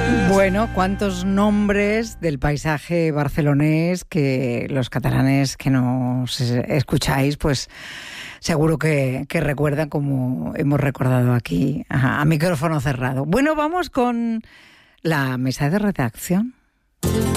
Bueno, cuántos nombres del paisaje barcelonés que los catalanes que nos escucháis, pues seguro que recuerdan, como hemos recordado aquí, a micrófono cerrado. Bueno, vamos con la mesa de redacción.